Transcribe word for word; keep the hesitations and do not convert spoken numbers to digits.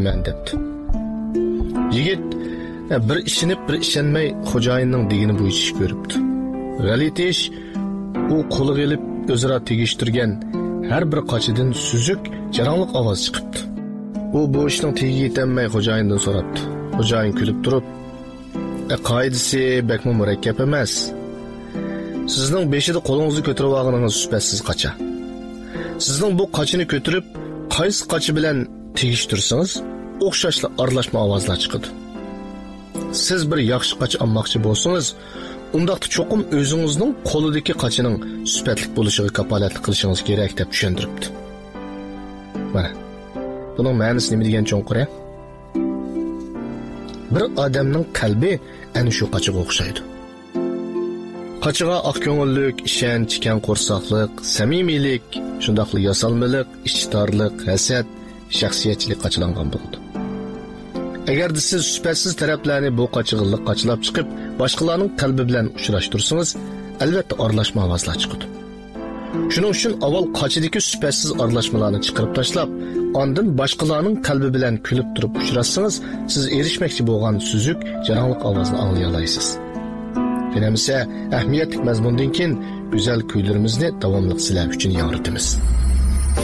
deyman debdi. Yigit bir ishinib bir ishonmay xo'jayinning degini bo'yicha ish ko'ribdi. G'alati ish u qo'liga ilib o'zaro tegishtirgan har bir qochidan suzuk, jarangliq ovoz chiqibdi. U bu ishning tegiga yetolmay xo'jayindan so'rabdi. Xo'jayin kulib turib, "E qoidasi bakmo murakkab emas. Sizning beshida qo'lingizni ko'tarib olganingiz supatsiz qacha. Sizning bu qochini ko'tarib, qaysi qochi bilan tegishtirsangiz, o'xshashli aralashma ovozlar chiqadi. Siz bir yaxshi qochi olmoqchi bo'lsangiz, undaqda cho'qim o'zingizning qo'lidagi qochining sifatli bo'lishiga kapolatlik qilishingiz kerak" deb tushuntiribdi. Mana, buning ma'nosi nima degan cho'nqir-a? Bir odamning qalbi ana shu qochiga o'xshaydi. Qochiga oq ko'ngillik, ishonch, keng qo'rsoqlik, samimiylik, shundaqli yasalmalik, ishtorlik, hasad, shaxsiyatchilik qochilangan bo'ladi. Agarda siz sifatsiz taraflarni bu qochig'illik qochilab chiqib, boshqalarning qalbi bilan uchrashtirsangiz, albatta aralashma ovozlar chiqadi. Shuning uchun avval qochidagi sifatsiz aralashmalarni chiqarib tashlab, ondan boshqalarning qalbi bilan kulib turib uchrashsangiz, siz erishmoqchi bo'lgan suzuk, jarangliq ovozni anglay olasiz. Finamisa, ahamiyatli mazmundan keyin go'zal kuylarimizni davomli sizlar uchun yoritamiz.